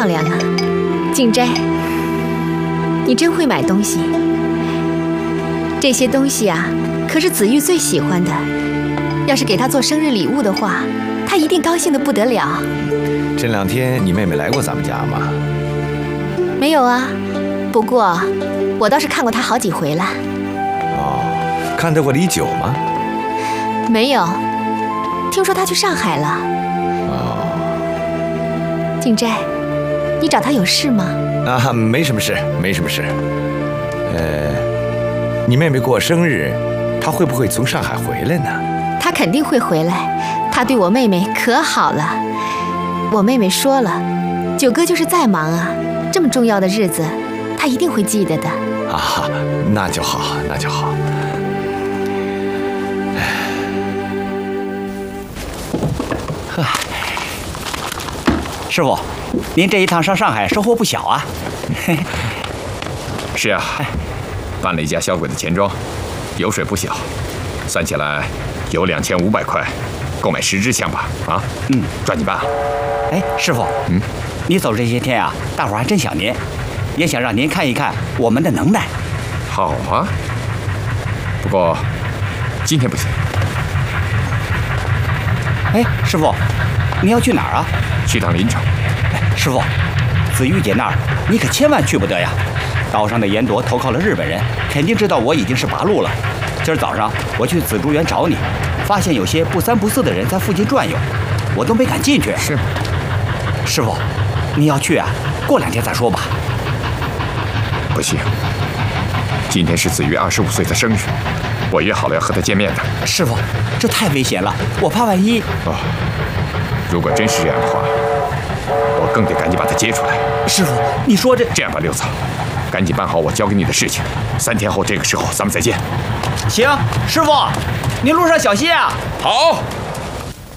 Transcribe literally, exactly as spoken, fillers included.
漂亮啊，静斋，你真会买东西。这些东西啊，可是子玉最喜欢的。要是给他做生日礼物的话，他一定高兴得不得了。 这两天你妹妹来过咱们家吗？ 没有啊，不过我倒是看过她好几回了。 哦，看到过李九吗？ 没有，听说她去上海了。 哦， 静斋，你找她有事吗？ 啊，没什么事，没什么事。呃，你妹妹过生日，她会不会从上海回来呢？ 她肯定会回来，她对我妹妹可好了。我妹妹说了，九哥就是再忙啊，这么重要的日子，她一定会记得的。 啊，那就好，那就好。 呵，师傅，您这一趟上上海收获不小啊。 是啊，办了一家小鬼的钱庄，油水不小，算起来有两千五百块，购买十支香吧。啊，嗯，抓紧办。 哎，师傅， 嗯， 你走这些天啊，大伙还真想您，也想让您看一看我们的能耐。 好啊，不过今天不行。 哎，师傅，你要去哪儿啊？ 去趟临城。 哎，师傅，紫玉姐那儿你可千万去不得呀！岛上的严铎投靠了日本人，肯定知道我已经是八路了。今儿早上我去紫竹园找你，发现有些不三不四的人在附近转悠，我都没敢进去。 是吗？ 师傅，你要去啊？过两天再说吧。 不行，今天是子玉二十五岁的生日，我约好了要和他见面的。 师傅，这太危险了，我怕万一…… 哦，如果真是这样的话，我更得赶紧把他接出来。 师傅，你说这…… 这样吧，六嫂，赶紧办好我交给你的事情，三天后这个时候咱们再见。 行，师傅，您路上小心啊。 好。